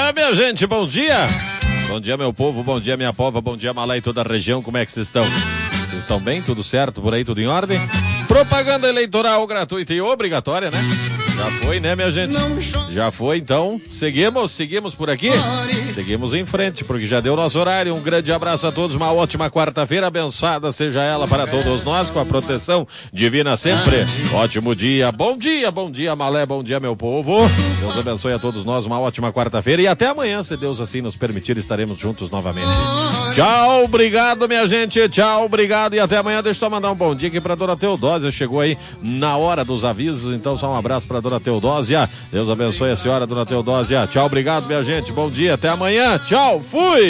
minha gente, bom dia. Bom dia, meu povo, bom dia, minha pova, bom dia, Malé e toda a região, como é que vocês estão? Vocês estão bem? Tudo certo por aí, tudo em ordem? Propaganda eleitoral gratuita e obrigatória, né? Já foi, né, minha gente? Já foi, então, seguimos por aqui? Seguimos em frente, porque já deu nosso horário. Um grande abraço a todos, uma ótima quarta-feira, abençoada seja ela para todos nós, com a proteção divina sempre. Ótimo dia, bom dia, Malé, bom dia, meu povo. Deus abençoe a todos nós, uma ótima quarta-feira e até amanhã, se Deus assim nos permitir, estaremos juntos novamente. Tchau, obrigado, minha gente, tchau, obrigado e até amanhã. Deixa eu só mandar um bom dia aqui pra Dona Teodósia, chegou aí na hora dos avisos, então só um abraço pra Dona Teodósia. Deus abençoe a senhora, Dona Teodósia. Tchau, obrigado, minha gente, bom dia, até amanhã, tchau, fui!